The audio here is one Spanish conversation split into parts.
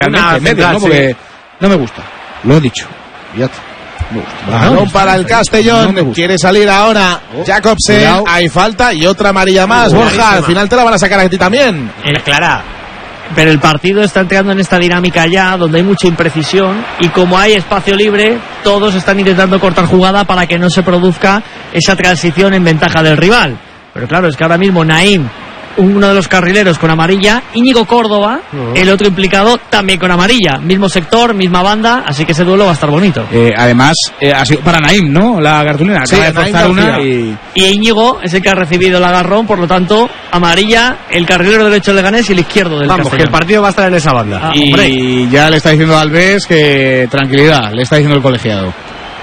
medio, ¿no? Porque no me gusta. Lo he dicho. Ya está. Balón para el Castellón, quiere salir ahora Jacobsen, hay falta y otra amarilla más. Borja, al final te la van a sacar a ti también. Clara, pero el partido está entrando en esta dinámica ya, donde hay mucha imprecisión y como hay espacio libre, todos están intentando cortar jugada para que no se produzca esa transición en ventaja del rival. Pero claro, es que ahora mismo Naim, uno de los carrileros con amarilla, Íñigo Córdoba, el otro implicado también con amarilla, mismo sector, misma banda, así que ese duelo va a estar bonito. Además, ha sido para Naim, ¿no? La cartulina, sí, acaba de forzar una y Íñigo es el que ha recibido el agarrón, por lo tanto, amarilla, el carrilero derecho del Leganés y el izquierdo del Castellón. Que el partido va a estar en esa banda. Y ya le está diciendo a Alves que tranquilidad, le está diciendo el colegiado.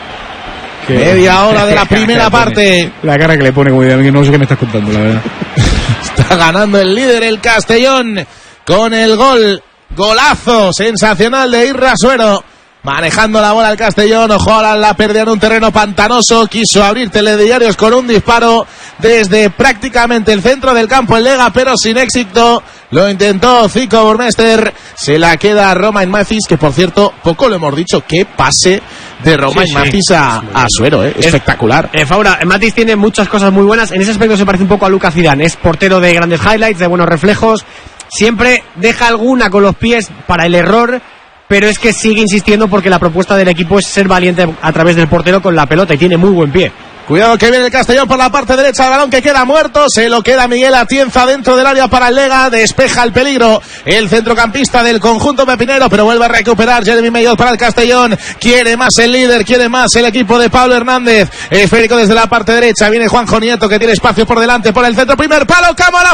Media hora de la primera parte. La cara que le pone, como de no sé qué me estás contando, la verdad. Está ganando el líder, el Castellón, con el golazo sensacional de Irra Suero. Manejando la bola el Castellón, ojo, ahora la pérdida en un terreno pantanoso, quiso abrir telediarios con un disparo desde prácticamente el centro del campo en Lega, pero sin éxito. Lo intentó Zico Burmester, se la queda Romain Mathis, que por cierto, poco lo hemos dicho, qué pase de Romain Mathis a Suero, espectacular. Faura, Mathis tiene muchas cosas muy buenas, en ese aspecto se parece un poco a Lucas Zidane, es portero de grandes highlights, de buenos reflejos, siempre deja alguna con los pies para el error, pero es que sigue insistiendo porque la propuesta del equipo es ser valiente a través del portero con la pelota y tiene muy buen pie. Cuidado que viene el Castellón por la parte derecha del balón que queda muerto, se lo queda Miguel Atienza dentro del área para el Lega, despeja el peligro el centrocampista del conjunto pepinero, pero vuelve a recuperar Jeremy Mayotte para el Castellón, quiere más el líder, quiere más el equipo de Pablo Hernández, esférico desde la parte derecha, viene Juanjo Nieto que tiene espacio por delante, por el centro, primer palo, Cámara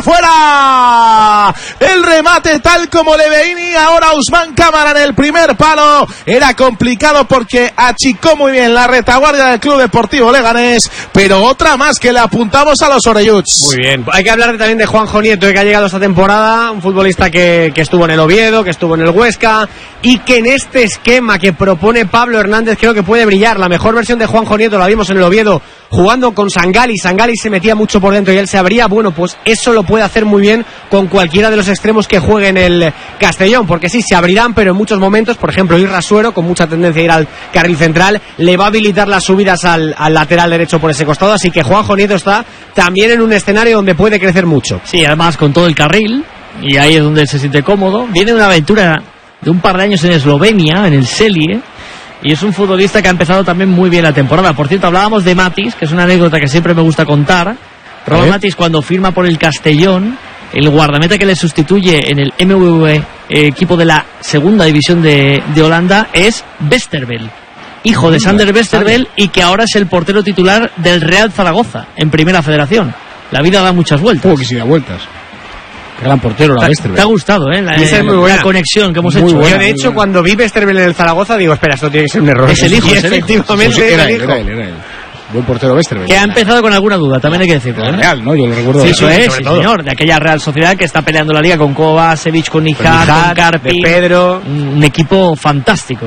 fuera, el remate tal como Leveini, ahora Ousmane Cámara en el primer palo, era complicado porque achicó muy bien la retaguardia del Club Deportivo Leganés, pero otra más que le apuntamos a los Orelluts. Muy bien, hay que hablar también de Juanjo Nieto, que ha llegado esta temporada, un futbolista que estuvo en el Oviedo, que estuvo en el Huesca y que en este esquema que propone Pablo Hernández creo que puede brillar. La mejor versión de Juanjo Nieto la vimos en el Oviedo jugando con Sangali se metía mucho por dentro y él se abría, bueno, pues eso lo puede hacer muy bien con cualquiera de los extremos que juegue en el Castellón, porque sí, se abrirán, pero en muchos momentos, por ejemplo, Irra Suero, con mucha tendencia a ir al carril central, le va a habilitar las subidas al lateral derecho por ese costado, así que Juanjo Nieto está también en un escenario donde puede crecer mucho. Sí, además con todo el carril, y ahí es donde él se siente cómodo. Viene una aventura de un par de años en Eslovenia, en el Celje, y es un futbolista que ha empezado también muy bien la temporada. Por cierto, hablábamos de Mathis, que es una anécdota que siempre me gusta contar. Robert Mathis, cuando firma por el Castellón, el guardameta que le sustituye en el MVV, equipo de la segunda división de Holanda, es Westerveld, hijo de Sander Westerveld, y que ahora es el portero titular del Real Zaragoza en Primera Federación. La vida da muchas vueltas. Que sí da vueltas. Gran portero, la Westerveld. Te ha gustado, la conexión que hemos hecho. Yo, de hecho, cuando vi Westerveld en el Zaragoza, digo, espera, esto tiene que ser un error. Es el hijo, efectivamente era él. Buen portero Westerveld. Que ha empezado con alguna duda, también hay que decirlo. Real, ¿no? Yo lo recuerdo. Sí, eso es, sí, señor. De aquella Real Sociedad que está peleando la liga con Kovacevic, con Nihat, con Carpi, de Pedro. Un equipo fantástico.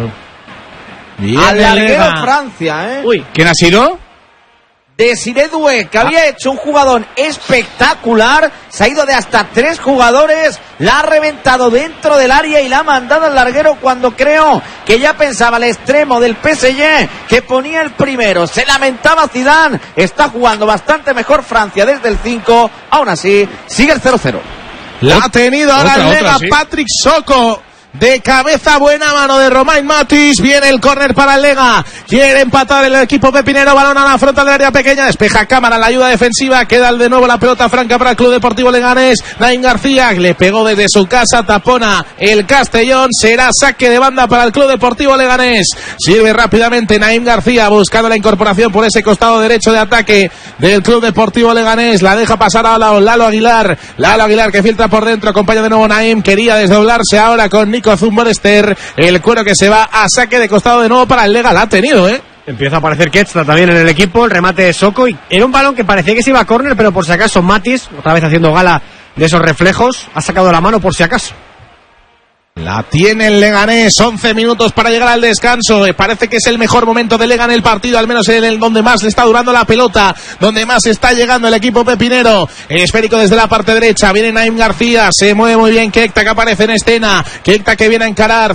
Al larguero Francia, Uy, ¿quién ha sido? Desiré Doué, que había hecho un jugador espectacular, se ha ido de hasta 3 jugadores, la ha reventado dentro del área y la ha mandado al larguero cuando creo que ya pensaba el extremo del PSG que ponía el primero. Se lamentaba Zidane, está jugando bastante mejor Francia desde el 5, aún así sigue el 0-0. La ha tenido ahora el Lega, ¿sí? Patrick Soko. De cabeza, buena mano de Romain Mathis. Viene el córner para el Lega. Quiere empatar el equipo pepinero. Balón a la frontal del área pequeña. Despeja Cámara, la ayuda defensiva. Queda de nuevo la pelota franca para el Club Deportivo Leganés. Naim García le pegó desde su casa. Tapona el Castellón. Será saque de banda para el Club Deportivo Leganés. Sirve rápidamente Naim García buscando la incorporación por ese costado derecho de ataque del Club Deportivo Leganés. La deja pasar a Lalo Aguilar. Lalo Aguilar que filtra por dentro. Acompaña de nuevo Naim. Quería desdoblarse ahora con Nico Zumborester, el cuero que se va a saque de costado de nuevo para el Lega. La ha tenido, Empieza a aparecer Ketzla también en el equipo, el remate de Soko, y era un balón que parecía que se iba a córner, pero por si acaso Mathis, otra vez haciendo gala de esos reflejos, ha sacado la mano por si acaso. La tiene el Leganés, 11 minutos para llegar al descanso. Parece que es el mejor momento de Lega en el partido, al menos en el donde más le está durando la pelota, donde más está llegando el equipo pepinero. El esférico desde la parte derecha, viene Naim García, se mueve muy bien Keita, que aparece en escena. Keita que viene a encarar,